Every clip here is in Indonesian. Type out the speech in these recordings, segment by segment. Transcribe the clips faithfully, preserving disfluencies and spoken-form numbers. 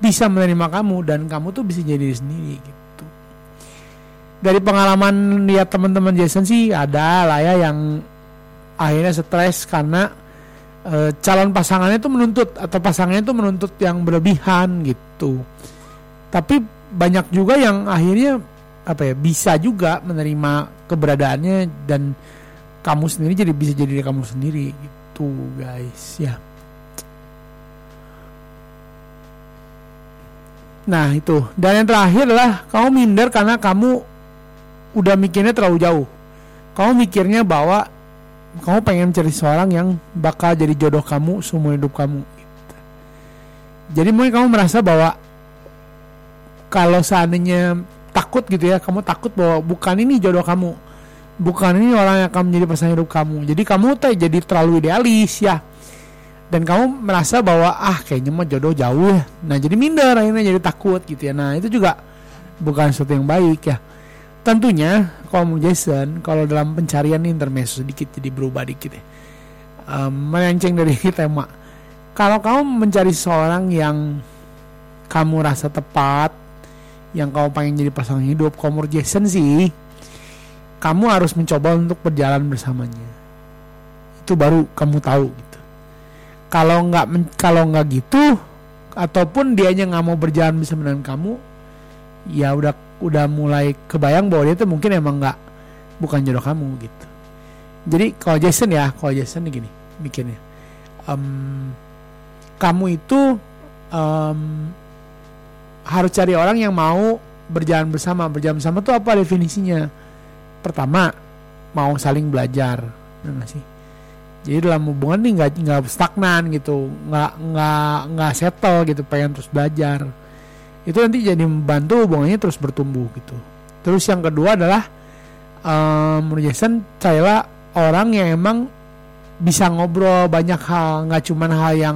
bisa menerima kamu dan kamu tuh bisa jadi diri sendiri gitu. Dari pengalaman lihat teman-teman Jason sih ada lah ya yang akhirnya stres karena e, calon pasangannya tuh menuntut atau pasangannya tuh menuntut yang berlebihan gitu. Tapi banyak juga yang akhirnya apa ya bisa juga menerima keberadaannya dan kamu sendiri jadi bisa jadi diri kamu sendiri gitu guys ya. Nah itu. Dan yang terakhir adalah kamu minder karena kamu udah mikirnya terlalu jauh. Kamu mikirnya bahwa kamu pengen mencari seorang yang bakal jadi jodoh kamu seumur hidup kamu gitu. Jadi mungkin kamu merasa bahwa kalau seandainya takut gitu ya, kamu takut bahwa bukan ini jodoh kamu, bukan ini orang yang akan menjadi pasangan hidup kamu. Jadi kamu tuh jadi terlalu idealis ya. Dan kamu merasa bahwa ah kayaknya mah jodoh jauh ya. Nah jadi minder akhirnya jadi takut gitu ya. Nah itu juga bukan sesuatu yang baik ya. Tentunya kalau Jason, kalau dalam pencarian intermezzo sedikit jadi berubah dikit ya, um, melenceng dari tema. Kalau kamu mencari seorang yang kamu rasa tepat, yang kamu pengen jadi pasangan hidup, kalau Jason sih kamu harus mencoba untuk berjalan bersamanya. Itu baru kamu tahu gitu. Kalau nggak kalau nggak gitu, ataupun dianya nggak mau berjalan bersama dengan kamu, ya udah udah mulai kebayang bahwa dia tuh mungkin emang nggak bukan jodoh kamu gitu. Jadi kalau Jason ya, kalau Jason gini mikirnya, um, kamu itu um, harus cari orang yang mau berjalan bersama. Berjalan bersama tuh apa definisinya? Pertama, mau saling belajar, benar sih. Jadi dalam hubungan nih nggak nggak stagnan gitu, nggak nggak nggak settle gitu, pengen terus belajar. Itu nanti jadi membantu hubungannya terus bertumbuh gitu. Terus yang kedua adalah um, menurut Jason, carilah orang yang emang bisa ngobrol banyak hal, nggak cuman hal yang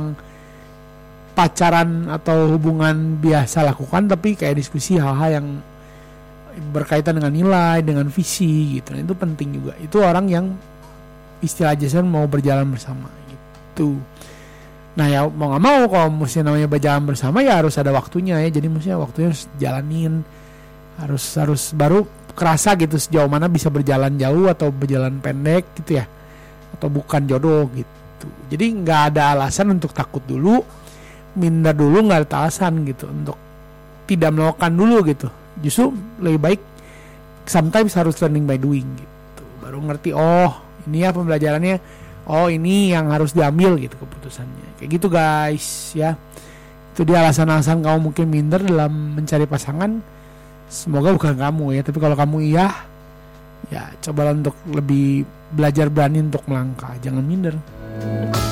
pacaran atau hubungan biasa lakukan, tapi kayak diskusi hal-hal yang berkaitan dengan nilai, dengan visi gitu. Nah, itu penting juga. Itu orang yang istilah Jason mau berjalan bersama gitu. Nah ya mau gak mau kalau mesti namanya berjalan bersama ya harus ada waktunya ya. Jadi mestinya waktunya harus jalanin, Harus harus baru kerasa gitu sejauh mana bisa berjalan jauh atau berjalan pendek gitu ya, atau bukan jodoh gitu. Jadi gak ada alasan untuk takut dulu, minder dulu, gak ada alasan gitu untuk tidak melakukan dulu gitu. Justru lebih baik sometimes harus learning by doing gitu. Baru ngerti oh ini ya pembelajarannya, oh ini yang harus diambil gitu keputusannya. Kayak gitu guys ya. Itu dia alasan-alasan kamu mungkin minder dalam mencari pasangan. Semoga bukan kamu ya. Tapi kalau kamu iya, ya cobalah untuk lebih belajar berani untuk melangkah. Jangan minder.